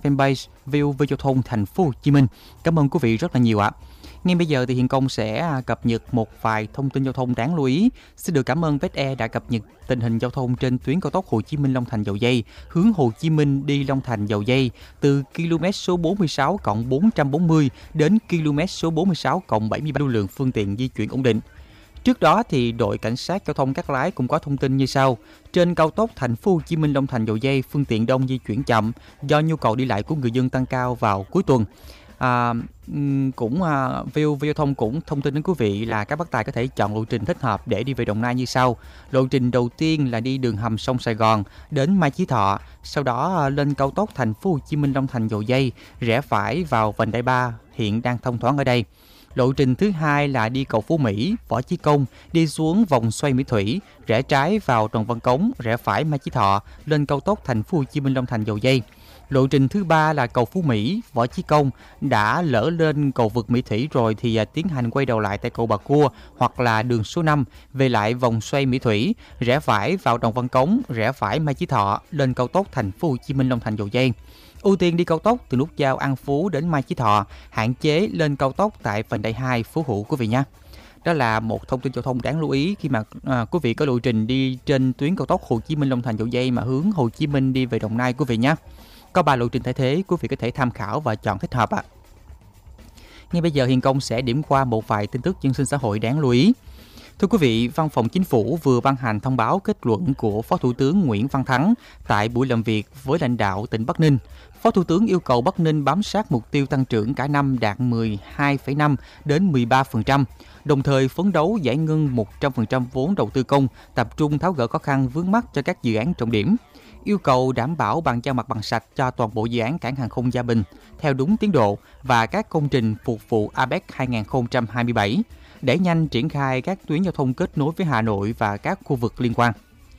fanpage VOV Giao thông Thành phố Hồ Chí Minh. Cảm ơn quý vị rất là nhiều ạ. Ngay bây giờ thì Hiền Công sẽ cập nhật một vài thông tin giao thông đáng lưu ý. Xin được cảm ơn VetAir đã cập nhật tình hình giao thông trên tuyến cao tốc Hồ Chí Minh Long Thành Dầu Giây, hướng Hồ Chí Minh đi Long Thành Dầu Giây từ km số 46 cộng 440 đến km số 46 cộng 73, lưu lượng phương tiện di chuyển ổn định. Trước đó thì đội cảnh sát giao thông Cát Lái cũng có thông tin như sau: trên cao tốc Thành phố Hồ Chí Minh Long Thành Dầu Giây, phương tiện đông di chuyển chậm do nhu cầu đi lại của người dân tăng cao vào cuối tuần. VOV Giao thông cũng thông tin đến quý vị là các bác tài có thể chọn lộ trình thích hợp để đi về Đồng Nai như sau. Lộ trình đầu tiên là đi đường hầm sông Sài Gòn đến Mai Chí Thọ, sau đó lên cao tốc Thành phố Hồ Chí Minh Long Thành Dầu Giây, rẽ phải vào vành đai 3 hiện đang thông thoáng ở đây. Lộ trình thứ hai là đi cầu Phú Mỹ, Võ Chí Công, đi xuống vòng xoay Mỹ Thủy, rẽ trái vào Trần Văn Cống, rẽ phải Mai Chí Thọ, lên cao tốc Thành phố Hồ Chí Minh Long Thành Dầu Giây. Lộ trình thứ ba là cầu Phú Mỹ, Võ Chí Công, đã lỡ lên cầu vượt Mỹ Thủy rồi thì tiến hành quay đầu lại tại cầu Bà Cua hoặc là đường số 5, về lại vòng xoay Mỹ Thủy, rẽ phải vào Trần Văn Cống, rẽ phải Mai Chí Thọ, lên cao tốc Thành phố Hồ Chí Minh Long Thành Dầu Giây. Ưu tiên đi cao tốc từ nút giao An Phú đến Mai Chí Thọ, hạn chế lên cao tốc tại vành đai 2 Phú Hữu quý vị nhé. Đó là một thông tin giao thông đáng lưu ý khi mà quý vị có lộ trình đi trên tuyến cao tốc Hồ Chí Minh Long Thành Dầu Giây mà hướng Hồ Chí Minh đi về Đồng Nai quý vị nhé. Có 3 lộ trình thay thế, quý vị có thể tham khảo và chọn thích hợp ạ. Ngay bây giờ Hiền Công sẽ điểm qua một vài tin tức dân sinh xã hội đáng lưu ý. Thưa quý vị, Văn phòng Chính phủ vừa ban hành thông báo kết luận của Phó Thủ tướng Nguyễn Văn Thắng tại buổi làm việc với lãnh đạo tỉnh Bắc Ninh. Phó Thủ tướng yêu cầu Bắc Ninh bám sát mục tiêu tăng trưởng cả năm đạt 12,5 đến 13%, đồng thời phấn đấu giải ngân 100% vốn đầu tư công, tập trung tháo gỡ khó khăn vướng mắc cho các dự án trọng điểm. Yêu cầu đảm bảo bàn giao mặt bằng sạch cho toàn bộ dự án cảng hàng không Gia Bình theo đúng tiến độ và các công trình phục vụ APEC 2027, để nhanh triển khai các tuyến giao thông kết nối với Hà Nội và các khu vực liên quan.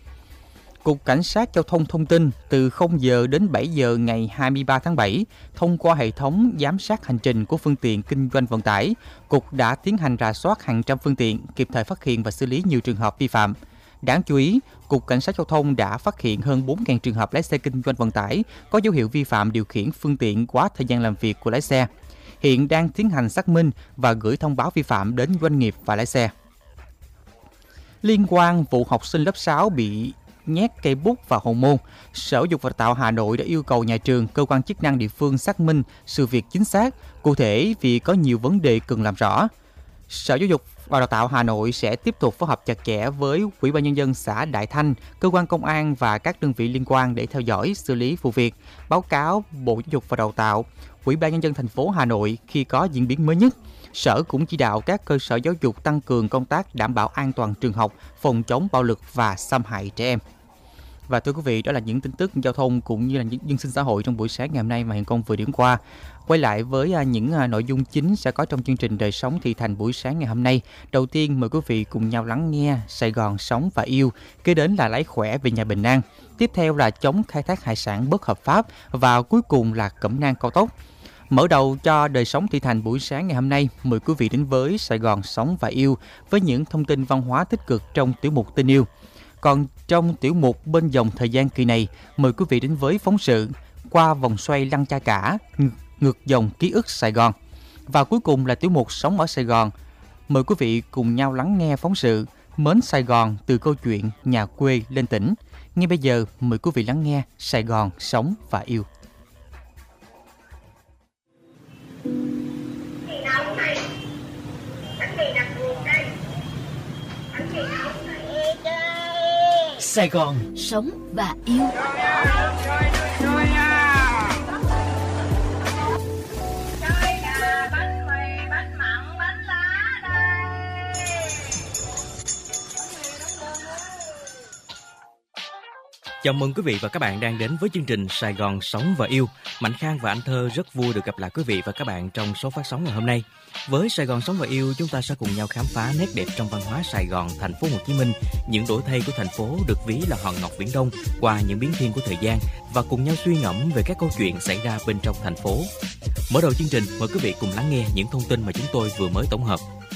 Cục Cảnh sát Giao thông thông tin từ 0 giờ đến 7 giờ ngày 23 tháng 7, thông qua hệ thống giám sát hành trình của phương tiện kinh doanh vận tải, Cục đã tiến hành rà soát hàng trăm phương tiện, kịp thời phát hiện và xử lý nhiều trường hợp vi phạm. Đáng chú ý, Cục Cảnh sát Giao thông đã phát hiện hơn 4.000 trường hợp lái xe kinh doanh vận tải có dấu hiệu vi phạm điều khiển phương tiện quá thời gian làm việc của lái xe. Hiện đang tiến hành xác minh và gửi thông báo vi phạm đến doanh nghiệp và lái xe. Liên quan vụ học sinh lớp 6 bị nhét cây bút vào hậu môn, Sở Giáo dục và Đào tạo Hà Nội đã yêu cầu nhà trường, cơ quan chức năng địa phương xác minh sự việc chính xác, cụ thể vì có nhiều vấn đề cần làm rõ. Sở Giáo dục và Đào tạo Hà Nội sẽ tiếp tục phối hợp chặt chẽ với Ủy ban Nhân dân xã Đại Thanh, cơ quan công an và các đơn vị liên quan để theo dõi, xử lý vụ việc, báo cáo Bộ Giáo dục và Đào tạo, Ủy ban Nhân dân thành phố Hà Nội khi có diễn biến mới nhất. Sở cũng chỉ đạo các cơ sở giáo dục tăng cường công tác đảm bảo an toàn trường học, phòng chống bạo lực và xâm hại trẻ em. Và thưa quý vị, đó là những tin tức giao thông cũng như là những dân sinh xã hội trong buổi sáng ngày hôm nay mà Hiền Công vừa điểm qua. Quay lại với những nội dung chính sẽ có trong chương trình Đời sống thị thành buổi sáng ngày hôm nay. Đầu tiên mời quý vị cùng nhau lắng nghe Sài Gòn sống và yêu, kế đến là lấy khỏe về nhà bình an. Tiếp theo là chống khai thác hải sản bất hợp pháp và cuối cùng là cẩm nang cao tốc. Mở đầu cho Đời sống thị thành buổi sáng ngày hôm nay, mời quý vị đến với Sài Gòn sống và yêu với những thông tin văn hóa tích cực trong tiểu mục Tình yêu. Còn trong tiểu mục Bên dòng thời gian kỳ này, mời quý vị đến với phóng sự Qua vòng xoay Lăng Cha Cả, ngược dòng ký ức Sài Gòn. Và cuối cùng là tiểu mục Sống ở Sài Gòn. Mời quý vị cùng nhau lắng nghe phóng sự Mến Sài Gòn từ câu chuyện nhà quê lên tỉnh. Ngay bây giờ, mời quý vị lắng nghe Sài Gòn sống và yêu. Sài Gòn sống và yêu. Chào mừng quý vị và các bạn đang đến với chương trình Sài Gòn sống và yêu. Mạnh Khang và Anh Thơ rất vui được gặp lại quý vị và các bạn trong số phát sóng ngày hôm nay. Với Sài Gòn sống và yêu, chúng ta sẽ cùng nhau khám phá nét đẹp trong văn hóa Sài Gòn, thành phố Hồ Chí Minh, những đổi thay của thành phố được ví là hòn ngọc viễn đông qua những biến thiên của thời gian và cùng nhau suy ngẫm về các câu chuyện xảy ra bên trong thành phố. Mở đầu chương trình, mời quý vị cùng lắng nghe những thông tin mà chúng tôi vừa mới tổng hợp.